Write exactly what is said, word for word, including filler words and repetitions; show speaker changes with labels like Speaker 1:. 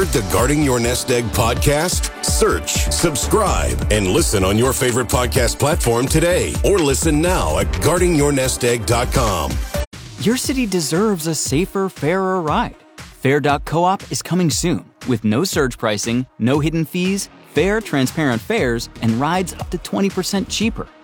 Speaker 1: heard the Guarding Your Nest Egg podcast? Search, subscribe, and listen on your favorite podcast platform today. Or listen now at guarding your nest egg dot com.
Speaker 2: Your city deserves a safer, fairer ride. Fair dot coop is coming soon with no surge pricing, no hidden fees, fair, transparent fares, and rides up to twenty percent cheaper.